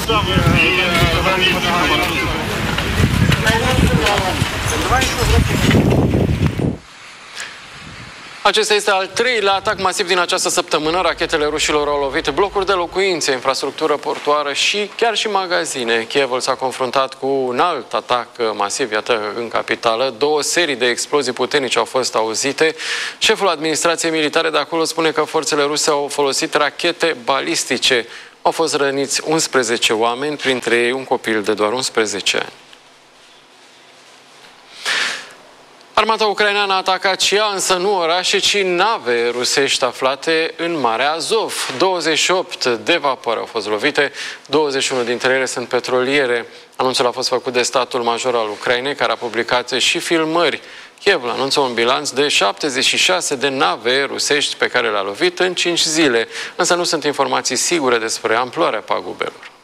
Acesta este al treilea atac masiv din această săptămână. Rachetele rușilor au lovit blocuri de locuințe, infrastructură portoară și chiar și magazine. Kievul s-a confruntat cu un alt atac masiv, iată, în capitală. 2 serii de explozii puternice au fost auzite. Șeful administrației militare de acolo spune că forțele ruse au folosit rachete balistice. Au fost răniți 11 oameni, printre ei un copil de doar 11 ani. Armata ucraineană a atacat și ea, însă nu orașe, ci nave rusești aflate în Marea Azov. 28 de vapori au fost lovite, 21 dintre ele sunt petroliere. Anunțul a fost făcut de statul major al Ucrainei, care a publicat și filmări. Kievul anunță un bilanț de 76 de nave rusești pe care le-a lovit în 5 zile, însă nu sunt informații sigure despre amploarea pagubelor.